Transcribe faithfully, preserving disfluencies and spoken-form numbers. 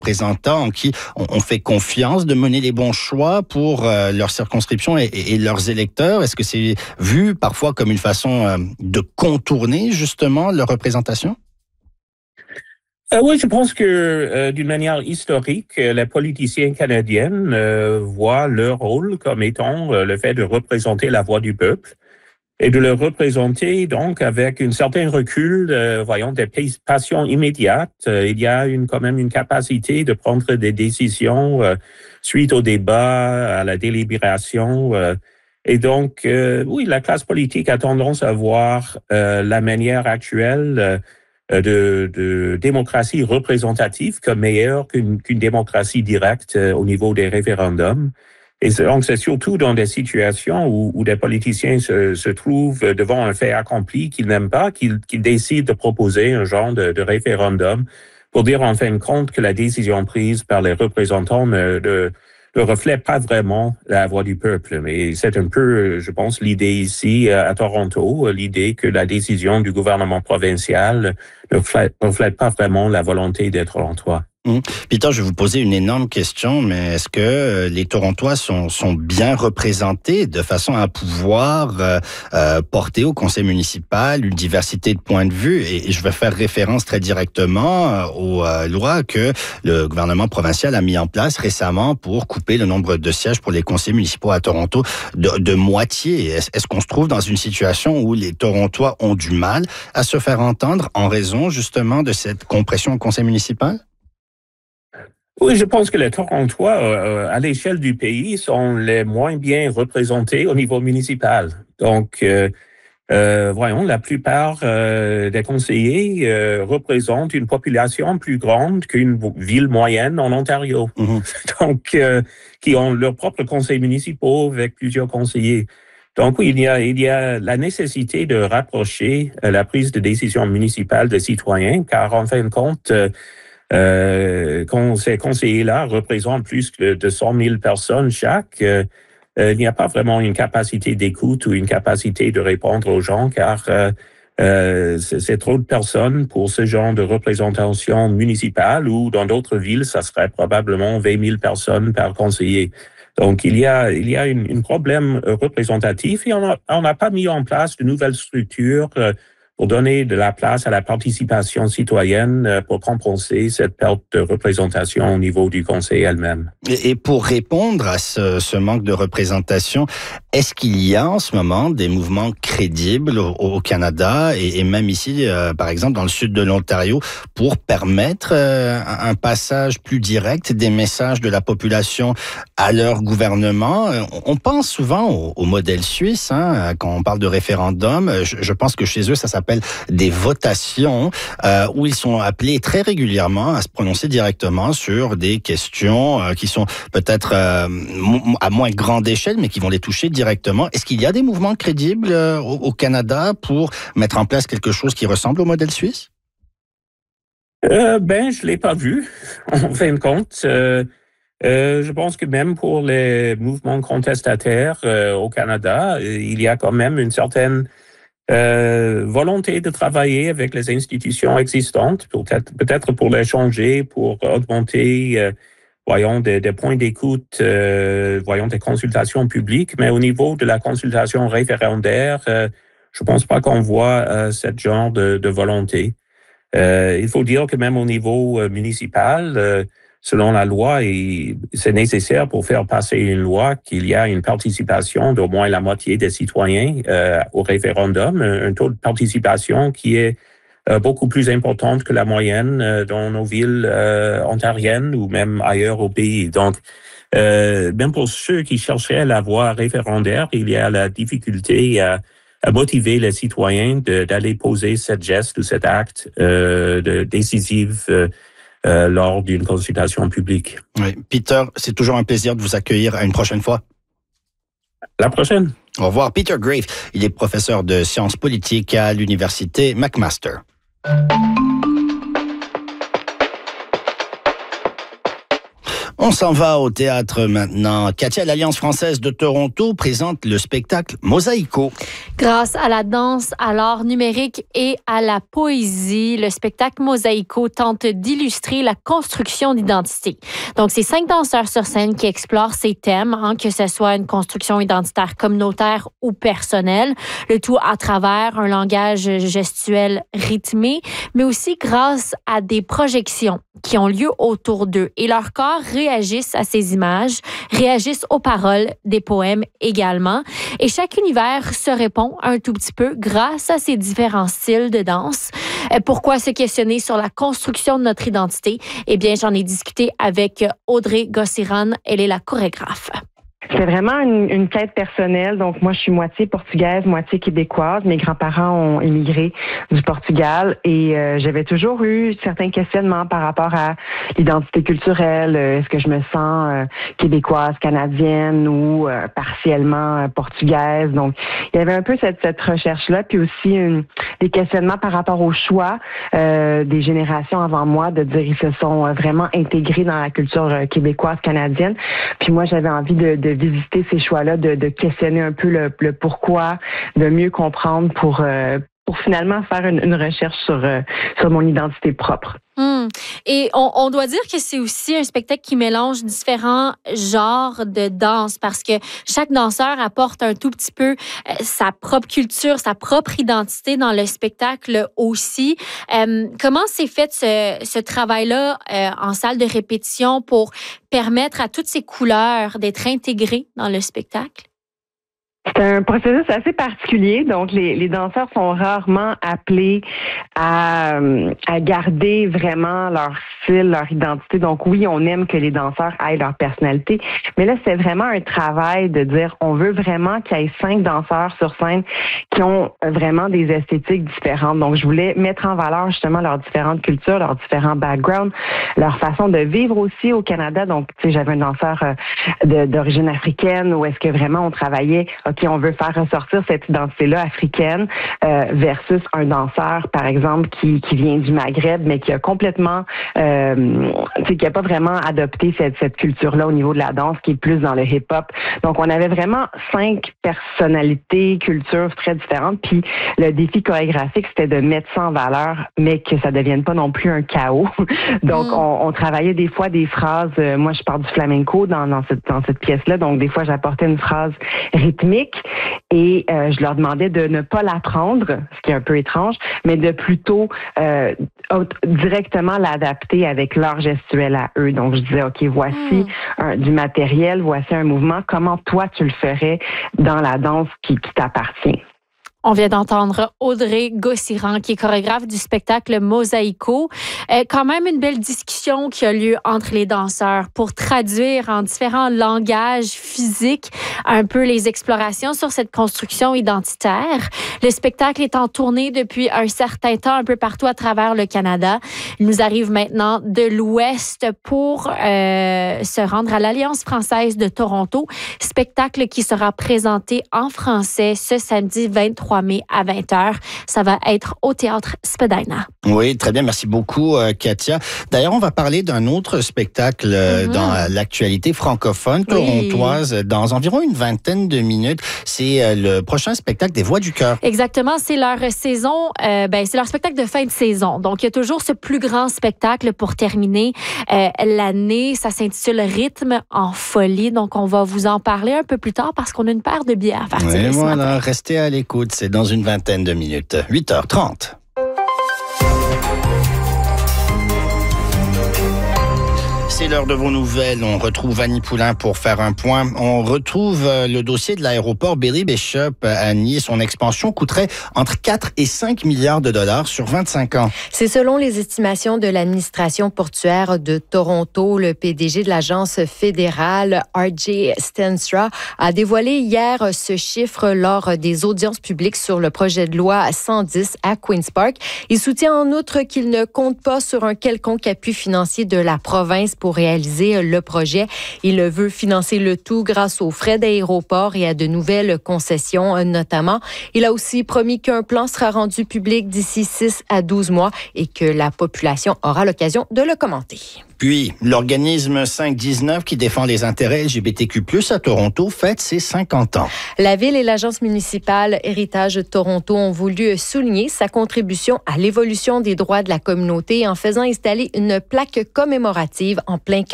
représentants en qui on, on fait confiance de mener les bons choix pour euh, leur circonscription et, et, et leurs électeurs? Est-ce que c'est vu parfois comme une façon euh, de contourner justement leur représentation? Euh, oui, je pense que euh, d'une manière historique, les politiciens canadiens euh, voient leur rôle comme étant euh, le fait de représenter la voix du peuple et de le représenter donc avec un certain recul, euh, voyons, des passions immédiates. Euh, il y a une, quand même une capacité de prendre des décisions euh, suite au débat, à la délibération. Euh, et donc, euh, oui, la classe politique a tendance à voir euh, la manière actuelle euh, De, de démocratie représentative comme meilleure qu'une, qu'une démocratie directe euh, au niveau des référendums. Et donc, c'est surtout dans des situations où, où des politiciens se, se trouvent devant un fait accompli qu'ils n'aiment pas, qu'ils, qu'ils décident de proposer un genre de, de référendum pour dire en fin de compte que la décision prise par les représentants ne, ne, ne reflète pas vraiment la voix du peuple. Mais c'est un peu, je pense, l'idée ici à Toronto, l'idée que la décision du gouvernement provincial ne reflète, reflète pas vraiment la volonté des Torontois. Mmh. Peter, je vais vous poser une énorme question, mais est-ce que les Torontois sont, sont bien représentés de façon à pouvoir euh, euh, porter au conseil municipal une diversité de points de vue? Et, et je vais faire référence très directement euh, aux euh, lois que le gouvernement provincial a mis en place récemment pour couper le nombre de sièges pour les conseils municipaux à Toronto de, de moitié. Est-ce, est-ce qu'on se trouve dans une situation où les Torontois ont du mal à se faire entendre en raison justement de cette compression au conseil municipal? Oui, je pense que les Torontois, euh, à l'échelle du pays, sont les moins bien représentés au niveau municipal. Donc, euh, euh, voyons, la plupart euh, des conseillers euh, représentent une population plus grande qu'une ville moyenne en Ontario. Mm-hmm. Donc, euh, qui ont leurs propres conseils municipaux avec plusieurs conseillers. Donc, oui, il y a, il y a la nécessité de rapprocher euh, la prise de décision municipale des citoyens, car en fin de compte, euh, Euh, quand ces conseillers-là représentent plus de cent mille personnes chaque, euh, euh, il n'y a pas vraiment une capacité d'écoute ou une capacité de répondre aux gens, car euh, euh, c'est, c'est trop de personnes pour ce genre de représentation municipale, ou dans d'autres villes, ça serait probablement vingt mille personnes par conseiller. Donc, il y a, il y a une, une problème représentatif et on n'a pas mis en place de nouvelles structures euh, pour donner de la place à la participation citoyenne pour compenser cette perte de représentation au niveau du conseil elle-même. Et, et pour répondre à ce, ce manque de représentation, est-ce qu'il y a en ce moment des mouvements crédibles au, au Canada et, et même ici, euh, par exemple, dans le sud de l'Ontario, pour permettre euh, un passage plus direct des messages de la population à leur gouvernement? On pense souvent au, au modèle suisse, hein, quand on parle de référendum. Je, je pense que chez eux, ça s'appelle des votations euh, où ils sont appelés très régulièrement à se prononcer directement sur des questions euh, qui sont peut-être euh, à moins grande échelle, mais qui vont les toucher directement. Est-ce qu'il y a des mouvements crédibles euh, au, au Canada pour mettre en place quelque chose qui ressemble au modèle suisse? Euh, ben, je l'ai pas vu, en fin de compte. Euh, euh, je pense que même pour les mouvements contestataires euh, au Canada, il y a quand même une certaine Euh, volonté de travailler avec les institutions existantes, peut-être, peut-être pour les changer, pour augmenter, euh, voyons, des, des points d'écoute, euh, voyons, des consultations publiques, mais au niveau de la consultation référendaire, euh, je pense pas qu'on voit euh, ce genre de, de volonté. Euh, il faut dire que même au niveau euh, municipal, euh, selon la loi, et c'est nécessaire pour faire passer une loi qu'il y a une participation d'au moins la moitié des citoyens euh, au référendum, un taux de participation qui est euh, beaucoup plus importante que la moyenne euh, dans nos villes euh, ontariennes ou même ailleurs au pays. Donc, euh, même pour ceux qui cherchaient la voie référendaire, il y a la difficulté à à motiver les citoyens de, d'aller poser cet geste ou cet acte euh, de, décisif euh, euh, lors d'une consultation publique. Oui. Peter, c'est toujours un plaisir de vous accueillir à une prochaine fois. La prochaine. Au revoir. Peter Graves, il est professeur de sciences politiques à l'université McMaster. On s'en va au théâtre maintenant. Katia, l'Alliance française de Toronto présente le spectacle Mosaïco. Grâce à la danse, à l'art numérique et à la poésie, le spectacle Mosaïco tente d'illustrer la construction d'identité. Donc, c'est cinq danseurs sur scène qui explorent ces thèmes, hein, que ce soit une construction identitaire communautaire ou personnelle, le tout à travers un langage gestuel rythmé, mais aussi grâce à des projections qui ont lieu autour d'eux. Et leur corps réagissent à ces images, réagissent aux paroles des poèmes également. Et chaque univers se répond un tout petit peu grâce à ces différents styles de danse. Pourquoi se questionner sur la construction de notre identité? Eh bien, j'en ai discuté avec Audrey Gossiran. Elle est la chorégraphe. C'est vraiment une, une quête personnelle. Donc, moi, je suis moitié portugaise, moitié québécoise. Mes grands-parents ont émigré du Portugal et euh, j'avais toujours eu certains questionnements par rapport à l'identité culturelle. Est-ce que je me sens euh, québécoise, canadienne ou euh, partiellement euh, portugaise? Donc, il y avait un peu cette, cette recherche-là, puis aussi une, des questionnements par rapport au choix euh, des générations avant moi de dire ils se sont euh, vraiment intégrés dans la culture euh, québécoise, canadienne. Puis moi, j'avais envie de, de visiter ces choix-là, de, de questionner un peu le, le pourquoi, de mieux comprendre pour, euh, pour finalement faire une, une recherche sur, euh, sur mon identité propre. Hum. Et on, on doit dire que c'est aussi un spectacle qui mélange différents genres de danse parce que chaque danseur apporte un tout petit peu euh, sa propre culture, sa propre identité dans le spectacle aussi. Euh, comment s'est fait ce, ce travail-là euh, en salle de répétition pour permettre à toutes ces couleurs d'être intégrées dans le spectacle? C'est un processus assez particulier. Donc, les, les danseurs sont rarement appelés à, à garder vraiment leur style, leur identité. Donc, oui, on aime que les danseurs aient leur personnalité. Mais là, c'est vraiment un travail de dire, on veut vraiment qu'il y ait cinq danseurs sur scène qui ont vraiment des esthétiques différentes. Donc, je voulais mettre en valeur justement leurs différentes cultures, leurs différents backgrounds, leur façon de vivre aussi au Canada. Donc, tu sais, j'avais un danseur de, d'origine africaine où est-ce que vraiment on travaillait OK, on veut faire ressortir cette identité-là africaine euh, versus un danseur, par exemple, qui, qui vient du Maghreb, mais qui a complètement, euh, tu sais, qui n'a pas vraiment adopté cette, cette culture-là au niveau de la danse, qui est plus dans le hip-hop. Donc, on avait vraiment cinq personnalités, cultures très différentes. Puis, le défi chorégraphique, c'était de mettre ça en valeur, mais que ça ne devienne pas non plus un chaos. Donc, mm. on, on travaillait des fois des phrases. Euh, moi, je parle du flamenco dans, dans cette, dans cette pièce-là. Donc, des fois, j'apportais une phrase rythmique. Et euh, je leur demandais de ne pas l'apprendre, ce qui est un peu étrange, mais de plutôt euh, directement l'adapter avec leur gestuelle à eux. Donc, je disais, OK, voici mm. un, du matériel, voici un mouvement. Comment toi, tu le ferais dans la danse qui, qui t'appartient? On vient d'entendre Audrey Gossiran, qui est chorégraphe du spectacle Mosaïco. Euh, quand même une belle discussion qui a lieu entre les danseurs pour traduire en différents langages physiques un peu les explorations sur cette construction identitaire. Le spectacle est en tournée depuis un certain temps un peu partout à travers le Canada. Il nous arrive maintenant de l'Ouest pour euh, se rendre à l'Alliance française de Toronto. Spectacle qui sera présenté en français ce samedi vingt-trois mai à vingt heures. Ça va être au Théâtre Spadina. Oui, très bien. Merci beaucoup, Katia. D'ailleurs, on va parler d'un autre spectacle mm-hmm. dans l'actualité francophone torontoise oui. dans environ une vingtaine de minutes. C'est le prochain spectacle des Voix du Cœur. Exactement. C'est leur saison, euh, ben, c'est leur spectacle de fin de saison. Donc, il y a toujours ce plus grand spectacle pour terminer euh, l'année. Ça s'intitule Rythme en folie. Donc, on va vous en parler un peu plus tard parce qu'on a une paire de billets à partir oui, de ce voilà. matin. Restez à l'écoute. C'est dans une vingtaine de minutes. huit heures trente. C'est l'heure de vos nouvelles. On retrouve Annie Poulain pour faire un point. On retrouve le dossier de l'aéroport Billy Bishop. Annie, son expansion coûterait entre quatre et cinq milliards de dollars sur vingt-cinq ans. C'est selon les estimations de l'administration portuaire de Toronto. Le P D G de l'agence fédérale, R J Stenstra, a dévoilé hier ce chiffre lors des audiences publiques sur le projet de loi cent dix à Queen's Park. Il soutient en outre qu'il ne compte pas sur un quelconque appui financier de la province pour réaliser le projet. Il veut financer le tout grâce aux frais d'aéroport et à de nouvelles concessions notamment. Il a aussi promis qu'un plan sera rendu public d'ici six à douze mois et que la population aura l'occasion de le commenter. Puis, l'organisme cinq dix-neuf qui défend les intérêts L G B T Q plus, à Toronto fête ses cinquante ans. La Ville et l'Agence municipale Héritage Toronto ont voulu souligner sa contribution à l'évolution des droits de la communauté en faisant installer une plaque commémorative en plein cœur